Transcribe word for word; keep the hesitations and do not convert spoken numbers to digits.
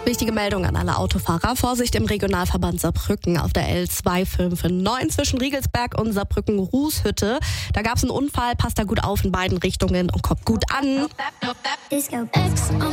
Wichtige Meldung an alle Autofahrer. Vorsicht im Regionalverband Saarbrücken auf der L zwei fünf neun zwischen Riegelsberg und Saarbrücken-Rußhütte. Da gab es einen Unfall, passt da gut auf in beiden Richtungen und kommt gut an. Disco.